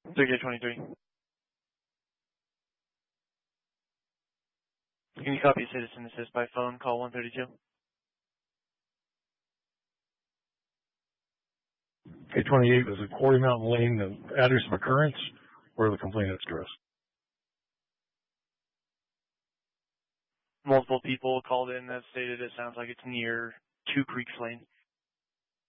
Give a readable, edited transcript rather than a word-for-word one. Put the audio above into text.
3K23. Can you copy citizen assist by phone? Call 132. K28 was at Quarry Mountain Lane, the address of occurrence or the complainant's address? Multiple people called in that stated it sounds like it's near Two Creeks Lane.